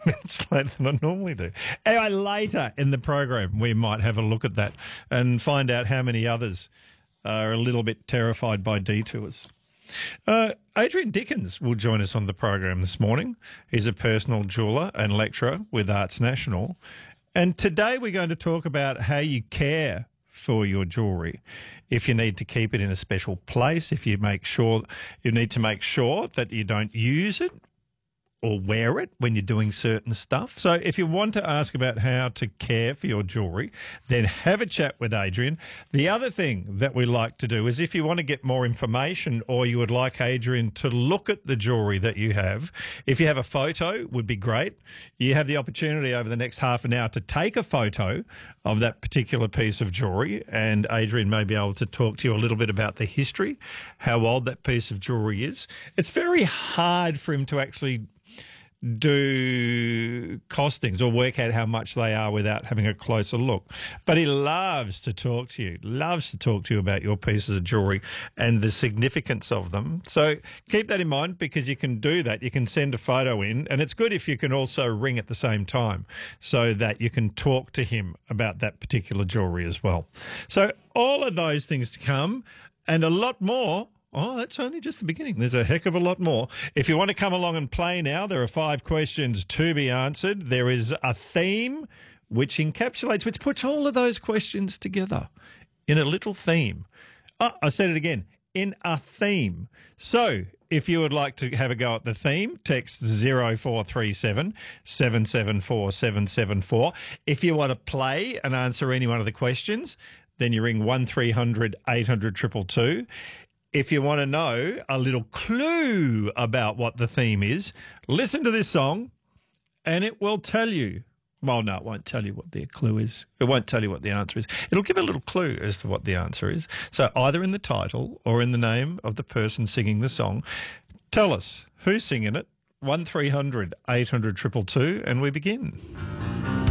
minutes later than I normally do. Anyway, later in the program, we might have a look at that and find out how many others are a little bit terrified by detours. Adrian Dickens will join us on the program this morning. He's a personal jeweller and lecturer with Arts National. And today we're going to talk about how you care for your jewellery. If you need to keep it in a special place, if you need to make sure that you don't use it or wear it when you're doing certain stuff. So if you want to ask about how to care for your jewellery, then have a chat with Adrian. The other thing that we like to do is if you want to get more information or you would like Adrian to look at the jewellery that you have, if you have a photo, would be great. You have the opportunity over the next half an hour to take a photo of that particular piece of jewellery, and Adrian may be able to talk to you a little bit about the history, how old that piece of jewellery is. It's very hard for him to actually do costings or work out how much they are without having a closer look. But he loves to talk to you about your pieces of jewellery and the significance of them. So keep that in mind, because you can do that. You can send a photo in, and it's good if you can also ring at the same time so that you can talk to him about that particular jewellery as well. So all of those things to come and a lot more. Oh, that's only just the beginning. There's a heck of a lot more. If you want to come along and play now, there are 5 questions to be answered. There is a theme which puts all of those questions together in a little theme. Oh, I said it again, in a theme. So if you would like to have a go at the theme, text 0437 774 774. If you want to play and answer any one of the questions, then you ring 1300 800 222. If you want to know a little clue about what the theme is, listen to this song and it will tell you. Well, no, it won't tell you what the clue is. It won't tell you what the answer is. It'll give a little clue as to what the answer is. So either in the title or in the name of the person singing the song, tell us who's singing it. 1300 800 222, and we begin.